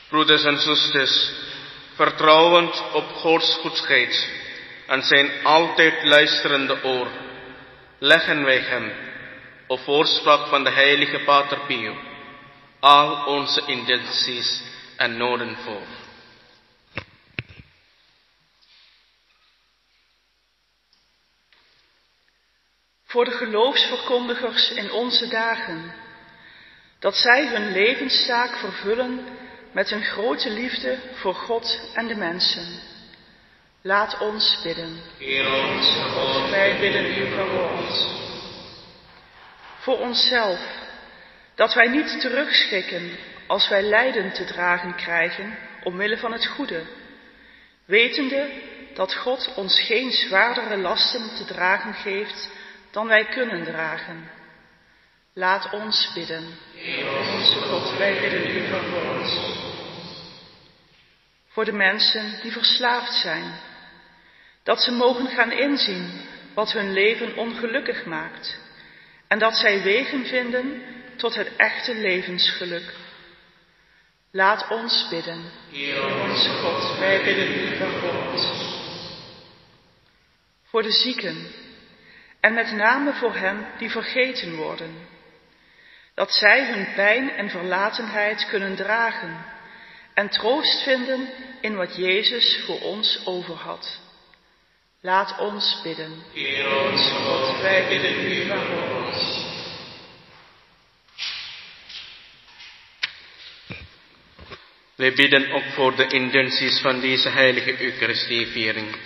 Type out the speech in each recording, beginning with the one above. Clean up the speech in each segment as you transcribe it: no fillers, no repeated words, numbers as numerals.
Broeders en zusters, vertrouwend op Gods goedheid en zijn altijd luisterende oor, leggen wij hem, op voorspraak van de heilige Pater Pio, al onze intenties en noden voor. Voor de geloofsverkondigers in onze dagen, dat zij hun levenstaak vervullen met een grote liefde voor God en de mensen. Laat ons bidden. Heer onze God, Wij bidden u voor ons. Voor onszelf, dat wij niet terugschrikken als wij lijden te dragen krijgen omwille van het goede, wetende dat God ons geen zwaardere lasten te dragen geeft dan wij kunnen dragen. Laat ons bidden. Heer onze God, Wij bidden u voor ons. Voor de mensen die verslaafd zijn, dat ze mogen gaan inzien wat hun leven ongelukkig maakt en dat zij wegen vinden tot het echte levensgeluk. Laat ons bidden. Heer Onze God, wij bidden u voor ons. Voor de zieken en met name voor hen die vergeten worden, dat zij hun pijn en verlatenheid kunnen dragen en troost vinden in wat Jezus voor ons over had. Laat ons bidden. Heer onze God, Wij bidden u voor ons. wij bidden ook voor de intenties van deze heilige Eucharistieviering.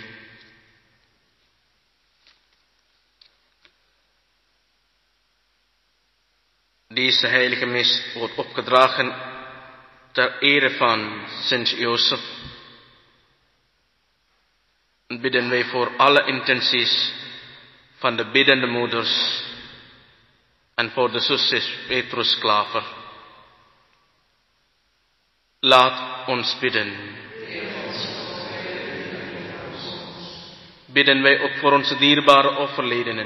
Deze heilige mis wordt opgedragen ter ere van Sint Jozef. En bidden wij voor alle intenties van de biddende moeders en voor de zusters Petrus Klaver. Laat ons bidden. Bidden wij ook voor onze dierbare overledenen.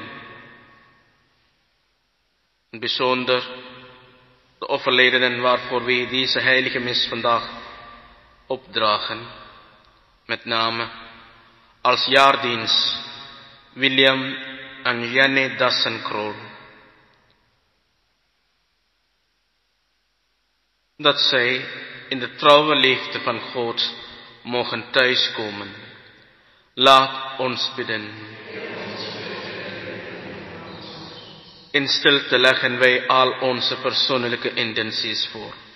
In bijzonder de overledenen waarvoor wij deze heilige mis vandaag opdragen. Met name als jaardienst William en Janne Dassenkrol. Dat zij in de trouwe liefde van God mogen thuiskomen. Laat ons bidden. In stilte leggen wij al onze persoonlijke intenties voor.